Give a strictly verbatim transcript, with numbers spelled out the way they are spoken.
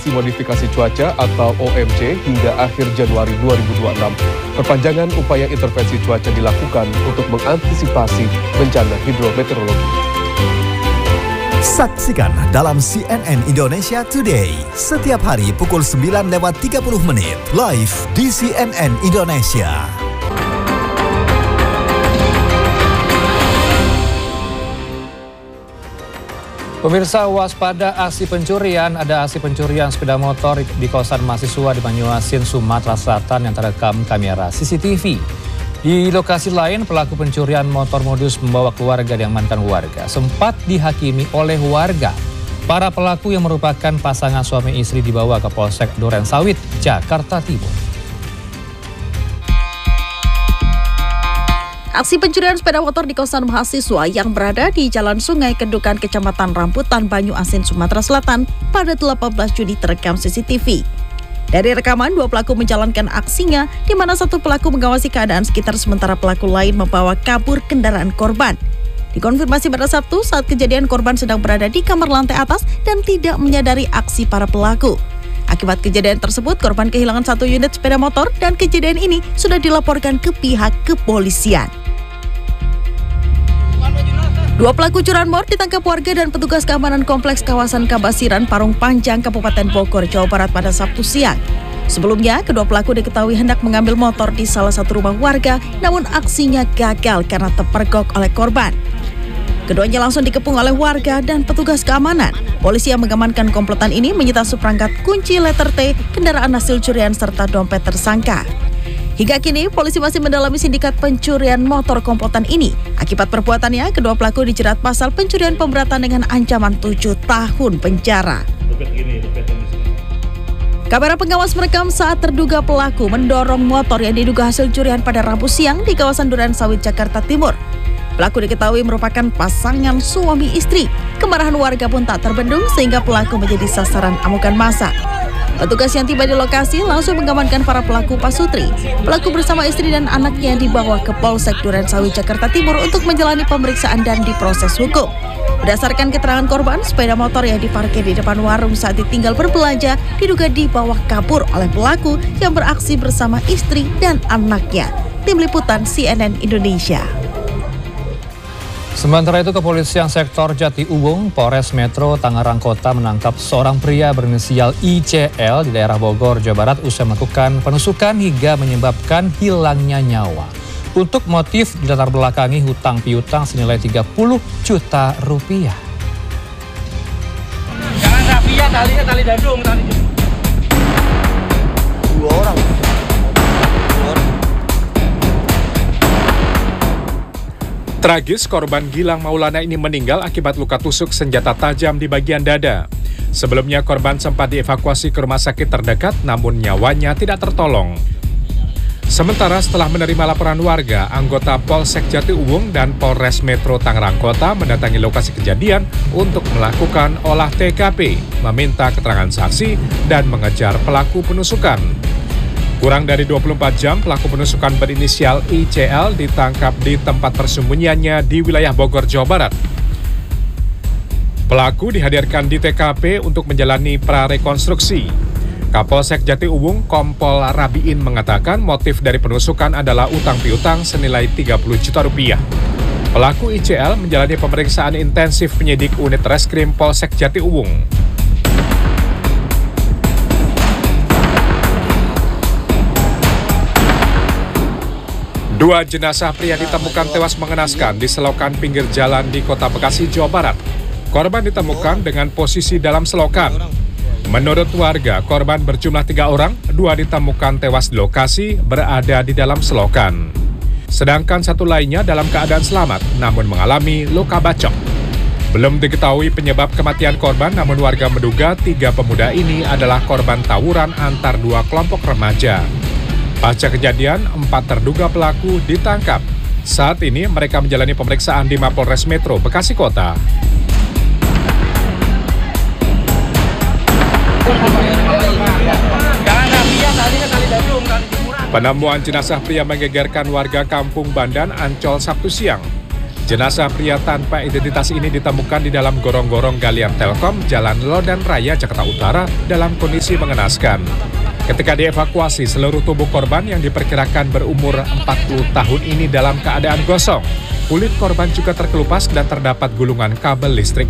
operasi modifikasi cuaca atau O M C hingga akhir Januari dua ribu dua puluh enam. Perpanjangan upaya intervensi cuaca dilakukan untuk mengantisipasi bencana hidrometeorologi. Saksikan dalam C N N Indonesia Today setiap hari pukul sembilan lewat tiga puluh menit live di C N N Indonesia. Pemirsa, waspada aksi pencurian. Ada aksi pencurian sepeda motor di kawasan mahasiswa di Banyuasin, Sumatera Selatan yang terekam kamera C C T V. Di lokasi lain, pelaku pencurian motor modus membawa keluarga diamankan warga. Sempat dihakimi oleh warga. Para pelaku yang merupakan pasangan suami istri dibawa ke Polsek Durensawit, Jakarta Timur. Aksi pencurian sepeda motor di kawasan mahasiswa yang berada di Jalan Sungai Kendukan, Kecamatan Rambutan, Banyuasin, Sumatera Selatan pada delapan belas Juni terekam C C T V. Dari rekaman, dua pelaku menjalankan aksinya, di mana satu pelaku mengawasi keadaan sekitar sementara pelaku lain membawa kabur kendaraan korban. Dikonfirmasi pada Sabtu saat kejadian, korban sedang berada di kamar lantai atas dan tidak menyadari aksi para pelaku. Akibat kejadian tersebut, korban kehilangan satu unit sepeda motor dan kejadian ini sudah dilaporkan ke pihak kepolisian. Dua pelaku curanmor ditangkap warga dan petugas keamanan kompleks kawasan Kabasiran, Parung Panjang, Kabupaten Bogor, Jawa Barat pada Sabtu siang. Sebelumnya, kedua pelaku diketahui hendak mengambil motor di salah satu rumah warga, namun aksinya gagal karena terpergok oleh korban. Keduanya langsung dikepung oleh warga dan petugas keamanan. Polisi yang mengamankan komplotan ini menyita seperangkat kunci letter T, kendaraan hasil curian, serta dompet tersangka. Hingga kini, polisi masih mendalami sindikat pencurian motor komplotan ini. Akibat perbuatannya, kedua pelaku dijerat pasal pencurian pemberatan dengan ancaman tujuh tahun penjara. Kamera pengawas merekam saat terduga pelaku mendorong motor yang diduga hasil curian pada Rabu siang di kawasan Durensawit, Jakarta Timur. Pelaku diketahui merupakan pasangan suami istri. Kemarahan warga pun tak terbendung sehingga pelaku menjadi sasaran amukan massa. Petugas yang tiba di lokasi langsung mengamankan para pelaku pasutri. Pelaku bersama istri dan anaknya dibawa ke Polsek Durensawit, Jakarta Timur untuk menjalani pemeriksaan dan diproses hukum. Berdasarkan keterangan korban, sepeda motor yang diparkir di depan warung saat ditinggal berbelanja diduga dibawa kabur oleh pelaku yang beraksi bersama istri dan anaknya. Tim Liputan C N N Indonesia. Sementara itu, Kepolisian Sektor Jati Uwung, Polres Metro Tangerang Kota menangkap seorang pria berinisial I C L di daerah Bogor, Jawa Barat usai melakukan penusukan hingga menyebabkan hilangnya nyawa. Untuk motif dilatar belakangi hutang piutang senilai tiga puluh juta rupiah. Jangan rafia talinya tali dadung tali. Dua orang. Tragis, korban Gilang Maulana ini meninggal akibat luka tusuk senjata tajam di bagian dada. Sebelumnya korban sempat dievakuasi ke rumah sakit terdekat, namun nyawanya tidak tertolong. Sementara setelah menerima laporan warga, anggota Polsek Jati Uwung dan Polres Metro Tangerang Kota mendatangi lokasi kejadian untuk melakukan olah T K P, meminta keterangan saksi, dan mengejar pelaku penusukan. Kurang dari dua puluh empat jam, pelaku penusukan berinisial I C L ditangkap di tempat persembunyiannya di wilayah Bogor, Jawa Barat. Pelaku dihadirkan di T K P untuk menjalani prarekonstruksi. Kapolsek Jati Uwung, Kompol Rabiin, mengatakan motif dari penusukan adalah utang piutang senilai tiga puluh juta rupiah. Pelaku I C L menjalani pemeriksaan intensif penyidik unit reskrim Polsek Jati Uwung. Dua jenazah pria ditemukan tewas mengenaskan di selokan pinggir jalan di Kota Bekasi, Jawa Barat. Korban ditemukan dengan posisi dalam selokan. Menurut warga, korban berjumlah tiga orang, dua ditemukan tewas di lokasi berada di dalam selokan. Sedangkan satu lainnya dalam keadaan selamat, namun mengalami luka bacok. Belum diketahui penyebab kematian korban, namun warga menduga tiga pemuda ini adalah korban tawuran antar dua kelompok remaja. Pasca kejadian, empat terduga pelaku ditangkap. Saat ini mereka menjalani pemeriksaan di Mapolres Metro Bekasi Kota. Penemuan jenazah pria menggegerkan warga Kampung Bandan, Ancol, Sabtu siang. Jenazah pria tanpa identitas ini ditemukan di dalam gorong-gorong galian Telkom, Jalan Lodan Raya, Jakarta Utara, dalam kondisi mengenaskan. Ketika dievakuasi, seluruh tubuh korban yang diperkirakan berumur empat puluh tahun ini dalam keadaan gosong. Kulit korban juga terkelupas dan terdapat gulungan kabel listrik